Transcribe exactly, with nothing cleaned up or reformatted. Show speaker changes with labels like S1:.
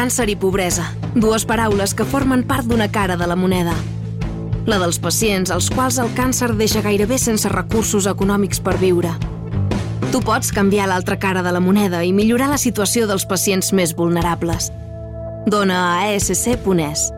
S1: Càncer i pobresa, dues paraules que formen part d'una cara de la moneda. La dels pacients als quals el càncer deixa gairebé sense recursos econòmics per viure. Tu pots canviar l'altra cara de la moneda i millorar la situació dels pacients més vulnerables. Dona a a esse ce punt es.